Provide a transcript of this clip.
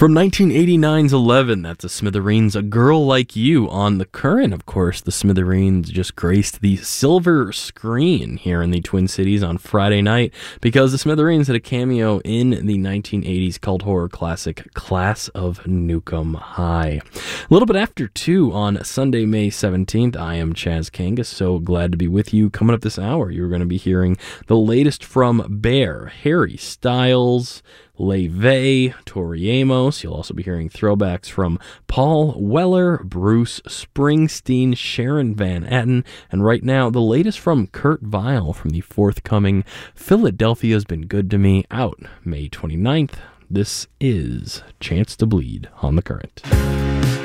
From 1989's 11, that's the Smithereens, A Girl Like You. On The Current, of course, the Smithereens just graced the silver screen here in the Twin Cities on Friday night because the Smithereens had a cameo in the 1980s cult horror classic Class of Nukem High. A little bit after 2 on Sunday, May 17th, I am Chaz Kangas, so glad to be with you. Coming up this hour, you're going to be hearing the latest from Bear, Harry Styles, LaVey, Tori Amos. You'll also be hearing throwbacks from Paul Weller, Bruce Springsteen, Sharon Van Etten, and right now, the latest from Kurt Vile from the forthcoming Philadelphia's Been Good to Me, out May 29th. This is Chance to Bleed on The Current.